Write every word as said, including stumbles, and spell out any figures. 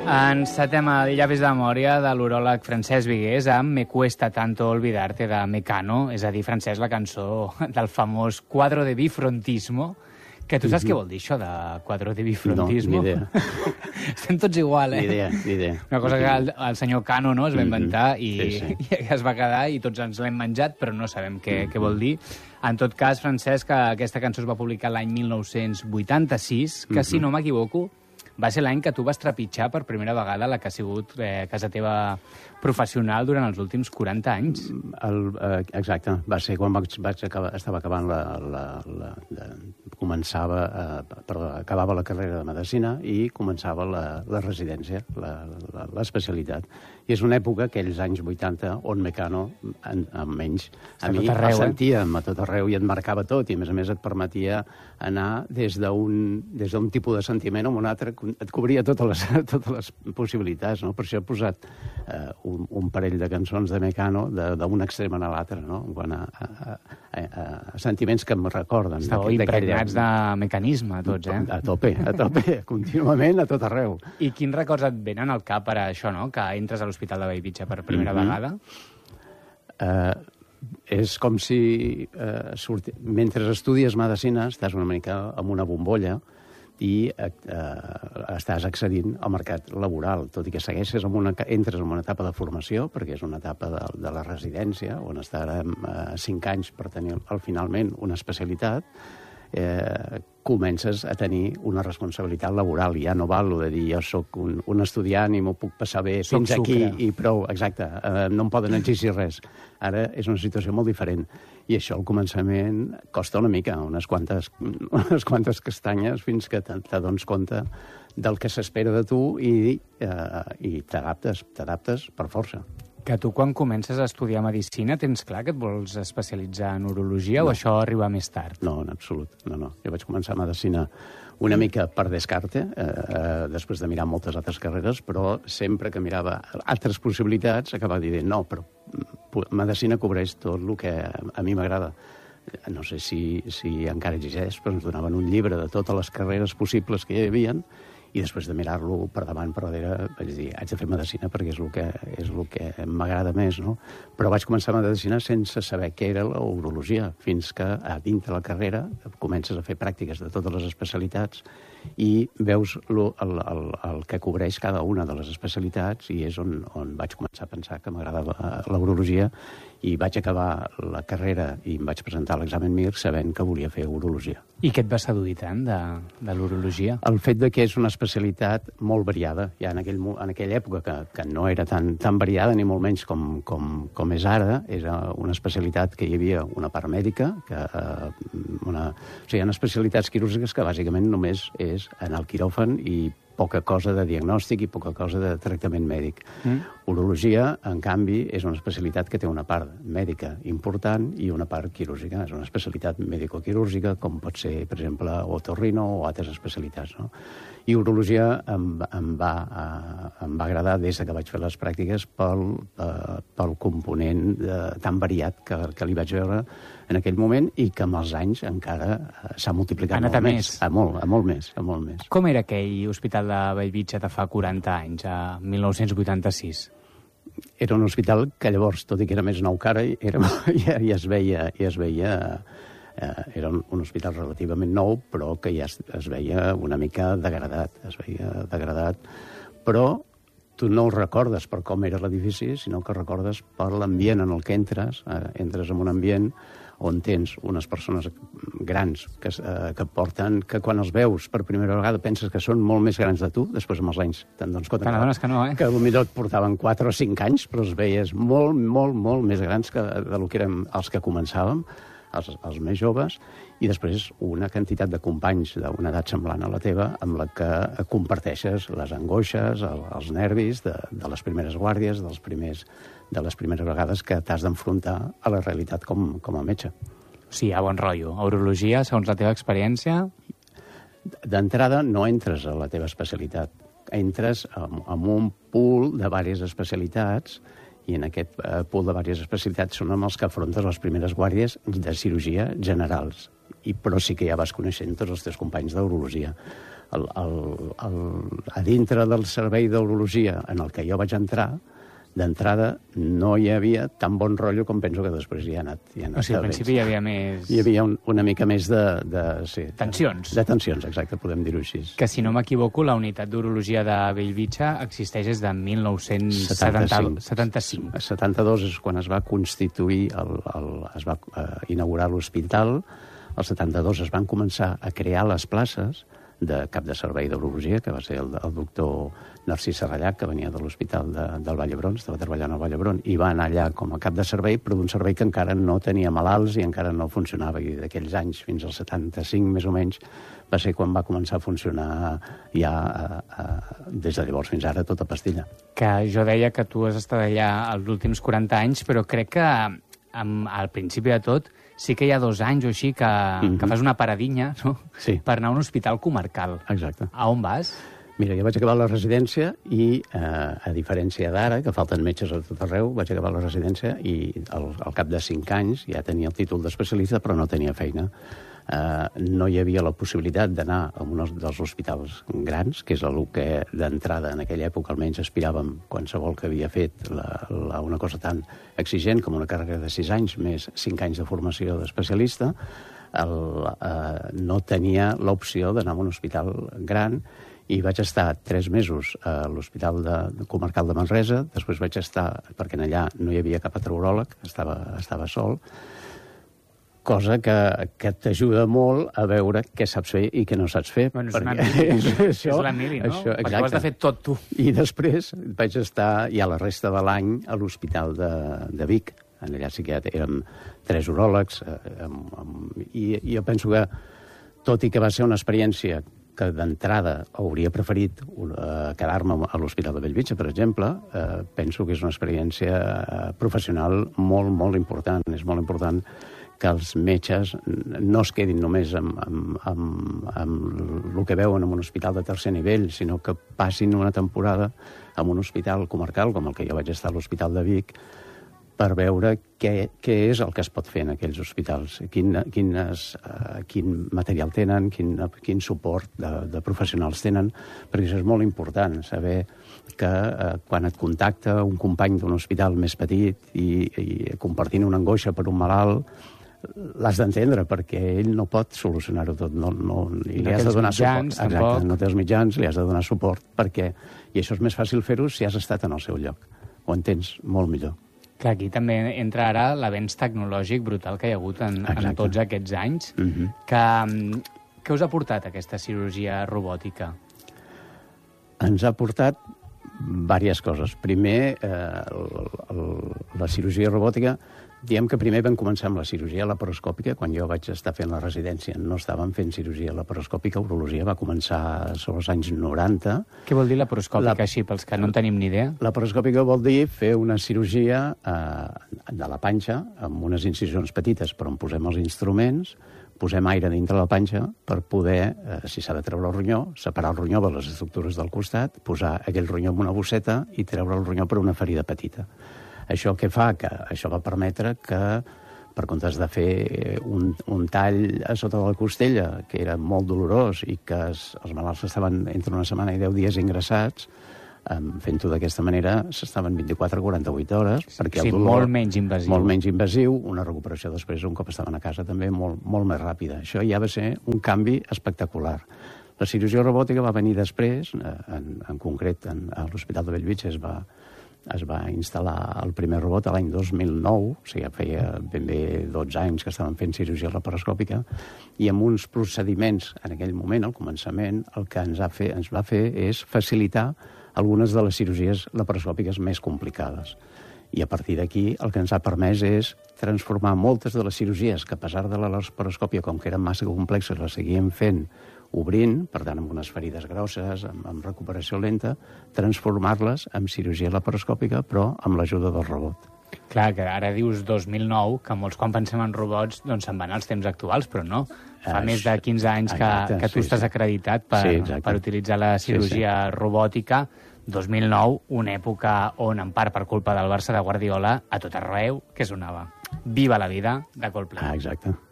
Encetem el llavis de memòria de l'uròleg Francesc Vigués amb Me cuesta tanto olvidarte de Mecano, és a dir, Francesc, la cançó del famós Quadro de bifrontismo, que tu saps mm -hmm. què vol dir això de Quadro de bifrontismo? No, ni idea. Estem tots igual, eh? Ni idea, ni idea. Una cosa que el, el senyor Cano, no, es va inventar i, sí, sí. i es va quedar i tots ens l'hem menjat, però no sabem què, què vol dir. En tot cas, Francesc, aquesta cançó es va publicar l'any mil nou-cents vuitanta-sis, que, si no m'equivoco, va ser l'any que tu vas trepitjar per primera vegada la que ha sigut eh, casa teva professional durant els últims quaranta anys. El, eh, exacte. Va ser quan vaig, vaig acabar, estava acabant la... la, la de, començava, eh, perdó, acabava la carrera de Medicina i començava la, la residència, l'especialitat. I és una època, aquells anys vuitanta, on Mecano, en, almenys, a mi arreu, el sentíem a tot arreu i et marcava tot, i a més a més et permetia anar des d'un des d'un tipus de sentiment a un altre, et cobria totes les, totes les possibilitats, no? Per això he posat eh, un, un parell de cançons de Mecano d'un extrem a l'altre, no? En quant a, a, a, a sentiments que em recorden. Estàveu impregnats de mecanisme, tots, eh? A tope, a tope, contínuament, a tot arreu. I quins records et venen al cap per això, no?, que entres a l'Hospital de Bellvitge per primera mm -hmm. vegada? Uh, és com si uh, surti... mentre estudies medicina estàs una mica amb una bombolla i eh, estàs accedint al mercat laboral, tot i que segueixes amb una, entres en una etapa de formació, perquè és una etapa de, de la residència, on estarem eh, cinc anys per tenir al finalment una especialitat, eh, comences a tenir una responsabilitat laboral. Ja no val de dir jo sóc un, un estudiant i m'ho puc passar bé Soc fins sucre. aquí i prou. Exacte, eh, no em poden exigir res. Ara és una situació molt diferent. I això al començament costa una mica, unes quantes, unes quantes castanyes fins que t'adones compte del que s'espera de tu i, eh, i t'adaptes, t'adaptes per força. Que tu, quan comences a estudiar Medicina, tens clar que et vols especialitzar en urologia no. o això arriba més tard? No, en absolut. No, no. Jo vaig començar Medicina una mica per descarte, eh, eh, després de mirar moltes altres carreres, però sempre que mirava altres possibilitats acabava dient no, però Medicina cobreix tot el que a mi m'agrada. No sé si, si encara existeix, però ens donaven un llibre de totes les carreres possibles que hi havia i després de mirar-lo per davant, per darrere, vaig dir, haig de fer Medicina perquè és el que, és el que m'agrada més, no? Però vaig començar Medicina sense saber què era la urologia, fins que a dintre la carrera comences a fer pràctiques de totes les especialitats i veus lo, el, el, el que cobreix cada una de les especialitats i és on, on vaig començar a pensar que m'agradava la urologia i vaig acabar la carrera i em vaig presentar a l'examen M I R sabent que volia fer urologia. I què et va seduir tant de, de l'urologia? El fet de que és una especialitat molt variada. Ja en, aquell, en aquella època, que, que no era tan, tan variada, ni molt menys com, com, com és ara, era una especialitat que hi havia una part mèdica, que, eh, una, o sigui, hi ha especialitats quirúrgiques que bàsicament només és anar al quiròfan i poca cosa de diagnòstic i poca cosa de tractament mèdic. Mm. Urologia, en canvi, és una especialitat que té una part mèdica important i una part quirúrgica. És una especialitat mèdico-quirúrgica, com pot ser, per exemple, otorrino o altres especialitats, no? I urologia em, em, va, eh, em va agradar des que vaig fer les pràctiques pel, eh, pel component eh, tan variat que, que li vaig veure en aquell moment i que amb els anys encara s'ha multiplicat molt més. A molt, a molt més, a molt més. Com era aquell hospital de Bellvitge de fa quaranta anys, a mil nou-cents vuitanta-sis? Era un hospital que llavors, tot i que era més nou que ara, era, ja, ja es veia... Ja es veia eh, era un, un hospital relativament nou, però que ja es, es veia una mica degradat. Es veia degradat, però tu no el recordes per com era l'edifici, sinó que recordes per l'ambient en el que entres. Eh, entres en un ambient on tens unes persones grans que, eh, que porten, que quan els veus per primera vegada penses que són molt més grans de tu, després amb els anys te'n dones compte que, que, no, eh? que potser et portaven quatre o cinc anys, però els veies molt, molt, molt més grans que de lo que érem els que començàvem, els, els més joves, i després una quantitat de companys d'una edat semblant a la teva amb la que comparteixes les angoixes, el, els nervis de, de les primeres guàrdies, dels primers, de les primeres vegades que t'has d'enfrontar a la realitat com, com a metge. Sí, a bon rotllo. A urologia, segons la teva experiència? D'entrada no entres a la teva especialitat. Entres en, en un pool de diverses especialitats i en aquest eh, pool de diverses especialitats són amb els que afrontes les primeres guàrdies de cirurgia generals. I, però sí que ja vas coneixent tots els teus companys d'urologia. el, el, el, a dintre del servei d'urologia en el que jo vaig entrar, d'entrada no hi havia tan bon rotllo com penso que després hi ha anat. Hi ha anat o sigui, al principi hi havia més... Hi havia un, una mica més de... de sí, tensions. De, de tensions, exacte, podem dir-ho així. Que, si no m'equivoco, la unitat d'urologia de Bellvitge existeix des de mil nou-cents setanta-cinc. A setanta-dos és quan es va constituir, el, el, es va uh, inaugurar l'hospital. Al setanta-dos es van començar a crear les places de cap de servei d'urologia, que va ser el, el doctor Narcís Serrallac, que venia de l'Hospital de, del Vall d'Hebron, estava treballant al Vall d'Hebron, i va anar allà com a cap de servei, però d'un servei que encara no tenia malalts i encara no funcionava. I d'aquells anys, fins al setanta-cinc, més o menys, va ser quan va començar a funcionar ja, a, a, des de llavors fins ara, tota pastilla. Que jo deia que tu has estat allà els últims quaranta anys, però crec que amb, al principi de tot sí que hi ha dos anys o així que, mm-hmm. que fas una paradinha, no? Sí. Per anar a un hospital comarcal. Exacte. A on vas? Mira, jo vaig acabar la residència i, eh, a diferència d'ara, que falten metges a tot arreu, vaig acabar la residència i al, al cap de cinc anys ja tenia el títol d'especialista, però no tenia feina. Eh, no hi havia la possibilitat d'anar a un dels hospitals grans, que és el que d'entrada en aquella època almenys aspiràvem qualsevol que havia fet la, la, una cosa tan exigent com una càrrega de sis anys més cinc anys de formació d'especialista. El, eh, no tenia l'opció d'anar a un hospital gran i vaig estar tres mesos a l'Hospital de, de Comarcal de Manresa, després vaig estar, perquè allà no hi havia cap altre uròleg, estava, estava sol, cosa que, que t'ajuda molt a veure què saps fer i què no saps fer. Bueno, és una mili, és, això, és la mili, no? Això, perquè ho has de fer tot tu. I després vaig estar ja la resta de l'any a l'Hospital de, de Vic. Allà sí que ja érem tres uròlegs, eh, amb, amb, i, i jo penso que, tot i que va ser una experiència que d'entrada hauria preferit uh, quedar-me a l'Hospital de Bellvitge, per exemple, uh, penso que és una experiència professional molt, molt important. És molt important que els metges no es quedin només amb, amb, amb, amb el que veuen en un hospital de tercer nivell, sinó que passin una temporada en un hospital comarcal, com el que jo vaig estar a l'Hospital de Vic, per veure què, què és el que es pot fer en aquells hospitals, quin, quines, uh, quin material tenen, quin, quin suport de, de professionals tenen, perquè això és molt important, saber que uh, quan et contacta un company d'un hospital més petit i, i compartint una angoixa per un malalt, l'has d'entendre, perquè ell no pot solucionar-ho tot, no, no, i li no has de donar mitjans, suport. Exacte, no té els mitjans, li has de donar suport, perquè, i això és més fàcil fer-ho si has estat en el seu lloc, ho entens molt millor. Clar, aquí també entra ara l'avenç tecnològic brutal que hi ha hagut en, en tots aquests anys. Mm-hmm. que, què us ha portat aquesta cirurgia robòtica? Ens ha portat diverses coses. Primer, eh, el, el, la cirurgia robòtica, diem que primer vam començar amb la cirurgia laparoscòpica. Quan jo vaig estar fent la residència no estàvem fent cirurgia laparoscòpica. Urologia va començar sobre els anys noranta. Què vol dir laparoscòpica, La- així, pels que no en tenim ni idea? Laparoscòpica vol dir fer una cirurgia eh, de la panxa amb unes incisions petites, però on posem els instruments, posem aire dintre la panxa per poder, eh, si s'ha de treure el ronyó, separar el ronyó de les estructures del costat, posar aquell ronyó en una bosseta i treure el ronyó per una ferida petita. Això què fa? Que això va permetre que, per comptes de fer un, un tall a sota de la costella, que era molt dolorós i que es, els malalts estaven entre una setmana i deu dies ingressats, um, fent-ho d'aquesta manera, s'estaven vint-i-quatre a quaranta-vuit hores, perquè Sí, el dolor... molt menys invasiu. Molt menys invasiu, una recuperació després, un cop estaven a casa, també molt, molt més ràpida. Això ja va ser un canvi espectacular. La cirurgia robòtica va venir després, eh, en, en concret, en, a l'Hospital de Bellvitge es va, es va instal·lar el primer robot a l'any dos mil nou, o sigui, feia ben bé dotze anys que estaven fent cirurgia laparoscòpica, i amb uns procediments, en aquell moment, al començament, el que ens, ha fe, ens va fer és facilitar algunes de les cirurgies laparoscòpiques més complicades. I a partir d'aquí el que ens ha permès és transformar moltes de les cirurgies que, a pesar de la laparoscòpia, com que eren massa complexes, les seguíem fent obrint, per tant, amb unes ferides grosses, amb, amb recuperació lenta, transformar-les en cirurgia laparoscòpica, però amb l'ajuda del robot. Clar, que ara dius dos mil nou, que molts quan pensem en robots doncs se'n van als temps actuals, però no. Fa Això, més de quinze anys que, exacte, que tu sí, estàs sí. acreditat per, Sí, exacte. per utilitzar la cirurgia Sí, robòtica. dos mil nou, una època on, en part per culpa del Barça de Guardiola, a tot arreu, que sonava Viva la vida, de Coldplay. Ah, exacte.